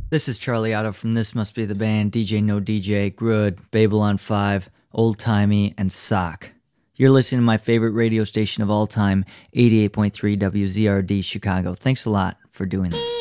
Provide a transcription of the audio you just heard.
This is Charlie Otto from This Must Be the Band, DJ No DJ, Grud, Babylon 5, Old Timey, and Sock. You're listening to my favorite radio station of all time, 88.3 WZRD Chicago. Thanks a lot for doing that.